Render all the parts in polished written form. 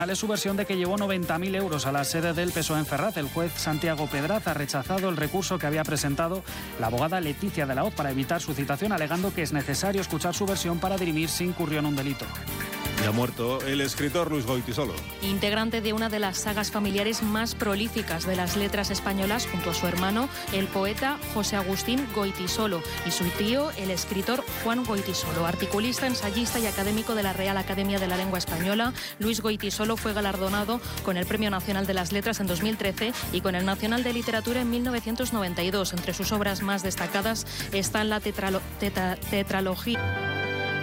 Es su versión de que llevó 90.000 euros a la sede del PSOE en Ferraz. El juez Santiago Pedraz ha rechazado el recurso que había presentado la abogada Leticia de la Hoz para evitar su citación, alegando que es necesario escuchar su versión para dirimir si incurrió en un delito. Y ha muerto el escritor Luis Goytisolo. Integrante de una de las sagas familiares más prolíficas de las letras españolas, junto a su hermano, el poeta José Agustín Goytisolo, y su tío, el escritor Juan Goytisolo. Articulista, ensayista y académico de la Real Academia de la Lengua Española, Luis Goytisolo fue galardonado con el Premio Nacional de las Letras en 2013 y con el Nacional de Literatura en 1992. Entre sus obras más destacadas están la tetralogía.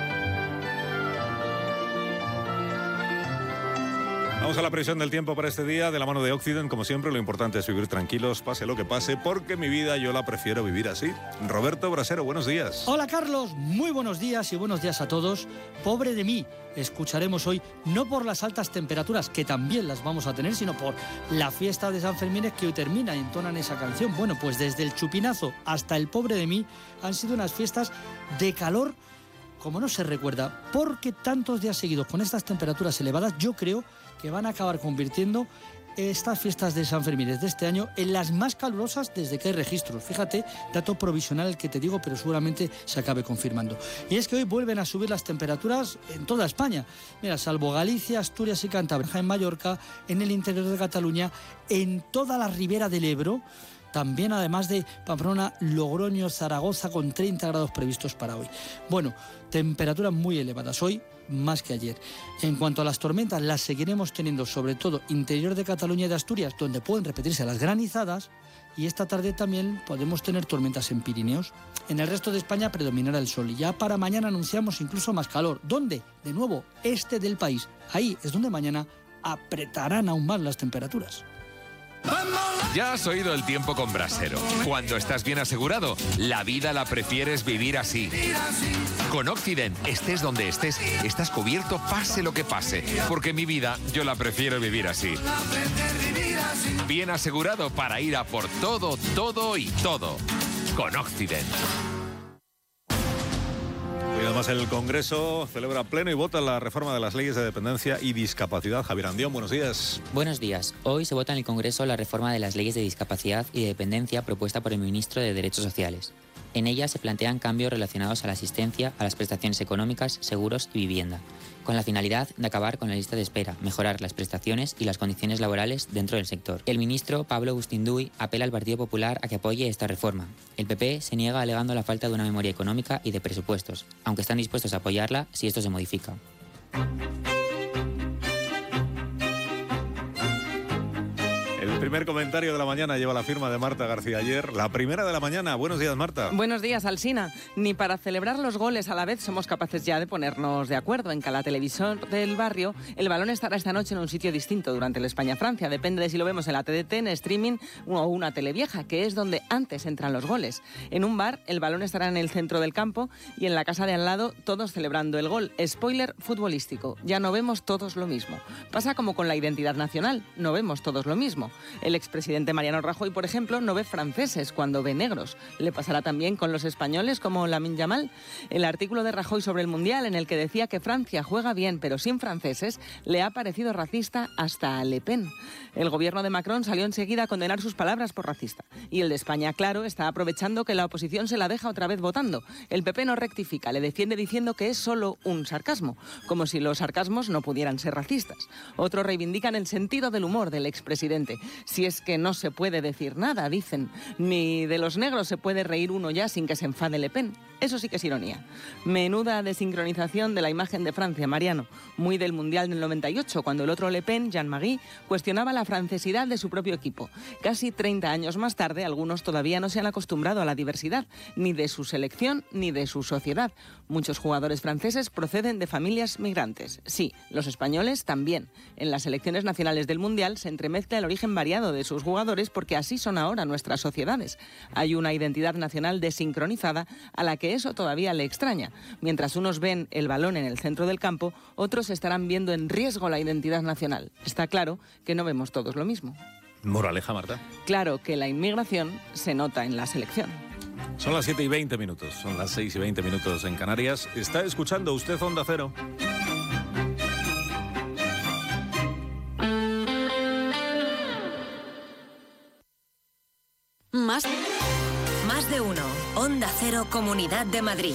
Vamos a la previsión del tiempo para este día, de la mano de Occident. Como siempre, lo importante es vivir tranquilos, pase lo que pase, porque mi vida yo la prefiero vivir así. Roberto Brasero, buenos días. Hola Carlos, muy buenos días y buenos días a todos. Pobre de mí, escucharemos hoy, no por las altas temperaturas, que también las vamos a tener, sino por la fiesta de San Fermín que hoy termina, y entonan esa canción. Bueno, pues desde el chupinazo hasta el pobre de mí han sido unas fiestas de calor como no se recuerda, porque tantos días seguidos con estas temperaturas elevadas, yo creo que van a acabar convirtiendo estas fiestas de San Fermín de este año en las más calurosas desde que hay registros. Fíjate, dato provisional el que te digo, pero seguramente se acabe confirmando. Y es que hoy vuelven a subir las temperaturas en toda España. Mira, salvo Galicia, Asturias y Cantabria, en Mallorca, en el interior de Cataluña, en toda la ribera del Ebro. También, además de Pamplona, Logroño, Zaragoza, con 30 grados previstos para hoy. Bueno, temperaturas muy elevadas hoy, más que ayer. En cuanto a las tormentas, las seguiremos teniendo, sobre todo interior de Cataluña y de Asturias, donde pueden repetirse las granizadas, y esta tarde también podemos tener tormentas en Pirineos. En el resto de España predominará el sol, y ya para mañana anunciamos incluso más calor. ¿Dónde? De nuevo, este del país. Ahí es donde mañana apretarán aún más las temperaturas. Ya has oído el tiempo con Brasero. Cuando estás bien asegurado, la vida la prefieres vivir así. Con Occident, estés donde estés, estás cubierto pase lo que pase. Porque mi vida, yo la prefiero vivir así. Bien asegurado para ir a por todo, todo y todo. Con Occident. Y además el Congreso celebra pleno y vota la reforma de las leyes de dependencia y discapacidad. Javier Andión, buenos días. Buenos días. Hoy se vota en el Congreso la reforma de las leyes de discapacidad y dependencia propuesta por el ministro de Derechos Sociales. En ella se plantean cambios relacionados a la asistencia, a las prestaciones económicas, seguros y vivienda, con la finalidad de acabar con la lista de espera, mejorar las prestaciones y las condiciones laborales dentro del sector. El ministro Pablo Bustinduy apela al Partido Popular a que apoye esta reforma. El PP se niega alegando la falta de una memoria económica y de presupuestos, aunque están dispuestos a apoyarla si esto se modifica. El primer comentario de la mañana lleva la firma de Marta García Ayer. La primera de la mañana. Buenos días, Marta. Buenos días, Alsina. Ni para celebrar los goles a la vez somos capaces ya de ponernos de acuerdo en que a la televisor del barrio el balón estará esta noche en un sitio distinto durante el España-Francia. Depende de si lo vemos en la TDT, en streaming o una televieja, que es donde antes entran los goles. En un bar el balón estará en el centro del campo y en la casa de al lado todos celebrando el gol. Spoiler futbolístico. Ya no vemos todos lo mismo. Pasa como con la identidad nacional. No vemos todos lo mismo. El expresidente Mariano Rajoy, por ejemplo, no ve franceses cuando ve negros. ¿Le pasará también con los españoles como Lamine Yamal? El artículo de Rajoy sobre el Mundial, en el que decía que Francia juega bien pero sin franceses, le ha parecido racista hasta a Le Pen. El gobierno de Macron salió enseguida a condenar sus palabras por racista. Y el de España, claro, está aprovechando que la oposición se la deja otra vez votando. El PP no rectifica, le defiende diciendo que es solo un sarcasmo, como si los sarcasmos no pudieran ser racistas. Otros reivindican el sentido del humor del expresidente. Si es que no se puede decir nada, dicen. Ni de los negros se puede reír uno ya sin que se enfade Le Pen. Eso sí que es ironía. Menuda desincronización de la imagen de Francia, Mariano. Muy del Mundial del 98, cuando el otro Le Pen, Jean-Marie, cuestionaba la francesidad de su propio equipo. Casi 30 años más tarde, algunos todavía no se han acostumbrado a la diversidad, ni de su selección ni de su sociedad. Muchos jugadores franceses proceden de familias migrantes. Sí, los españoles también. En las selecciones nacionales del Mundial se entremezcla el origen variado de sus jugadores porque así son ahora nuestras sociedades. Hay una identidad nacional desincronizada a la que eso todavía le extraña. Mientras unos ven el balón en el centro del campo, otros estarán viendo en riesgo la identidad nacional. Está claro que no vemos todos lo mismo. Moraleja, Marta. Claro que la inmigración se nota en la selección. Son las 7:20, son las 6:20 en Canarias. Está escuchando usted Onda Cero. Más de uno. Onda Cero, Comunidad de Madrid.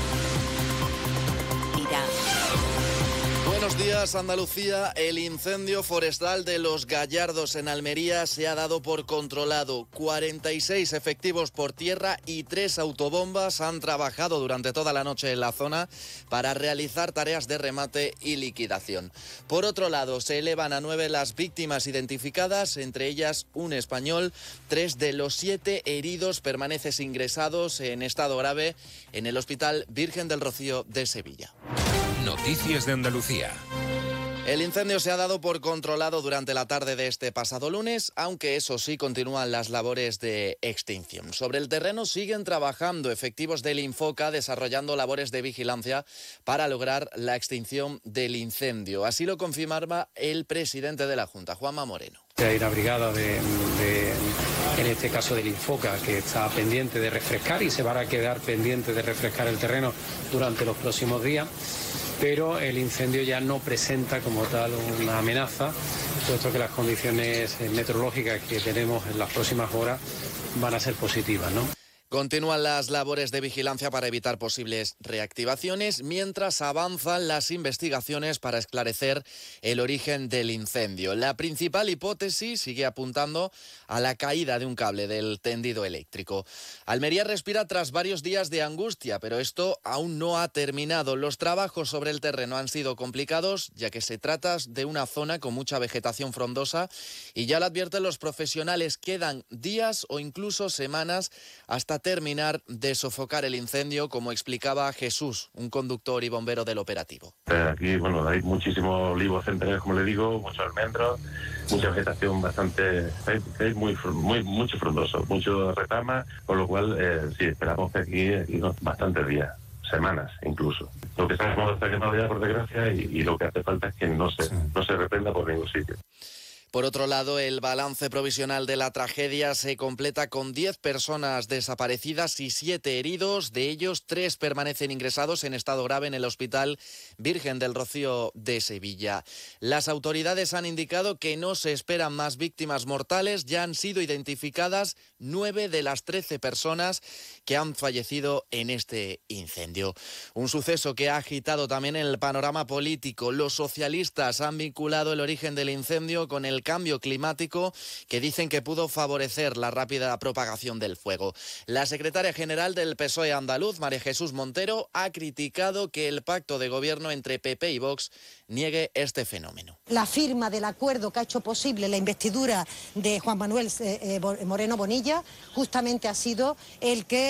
Buenos días, Andalucía. El incendio forestal de Los Gallardos en Almería se ha dado por controlado. 46 efectivos por tierra y 3 autobombas han trabajado durante toda la noche en la zona para realizar tareas de remate y liquidación. Por otro lado, se elevan a 9 las víctimas identificadas, entre ellas un español. 3 de los 7 heridos permanecen ingresados en estado grave en el Hospital Virgen del Rocío de Sevilla. Noticias de Andalucía. El incendio se ha dado por controlado durante la tarde de este pasado lunes, aunque eso sí continúan las labores de extinción. Sobre el terreno siguen trabajando efectivos del Infoca desarrollando labores de vigilancia para lograr la extinción del incendio. Así lo confirmaba el presidente de la Junta, Juanma Moreno. Hay una brigada en este caso del Infoca, que está pendiente de refrescar y se va a quedar pendiente de refrescar el terreno durante los próximos días. Pero el incendio ya no presenta como tal una amenaza, puesto que las condiciones meteorológicas que tenemos en las próximas horas van a ser positivas, ¿no? Continúan las labores de vigilancia para evitar posibles reactivaciones, mientras avanzan las investigaciones para esclarecer el origen del incendio. La principal hipótesis sigue apuntando a la caída de un cable del tendido eléctrico. Almería respira tras varios días de angustia, pero esto aún no ha terminado. Los trabajos sobre el terreno han sido complicados, ya que se trata de una zona con mucha vegetación frondosa y ya lo advierten los profesionales, quedan días o incluso semanas hasta terminar de sofocar el incendio, como explicaba Jesús, un conductor y bombero del operativo. Aquí, bueno, hay muchísimos olivos centenarios, como le digo, muchos almendros, mucha vegetación bastante, hay mucho frondoso, mucho retama, con lo cual sí, esperamos que aquí bastantes días, semanas incluso. Lo que sabemos está quemado ya, por desgracia, y lo que hace falta es que no se reprenda por ningún sitio. Por otro lado, el balance provisional de la tragedia se completa con 10 personas desaparecidas y 7 heridos. De ellos, 3 permanecen ingresados en estado grave en el Hospital Virgen del Rocío de Sevilla. Las autoridades han indicado que no se esperan más víctimas mortales. Ya han sido identificadas 9 de las 13 personas que han fallecido en este incendio. Un suceso que ha agitado también el panorama político. Los socialistas han vinculado el origen del incendio con el cambio climático, que dicen que pudo favorecer la rápida propagación del fuego. La secretaria general del PSOE andaluz, María Jesús Montero, ha criticado que el pacto de gobierno entre PP y Vox niegue este fenómeno. La firma del acuerdo que ha hecho posible la investidura de Juan Manuel Moreno Bonilla justamente ha sido el que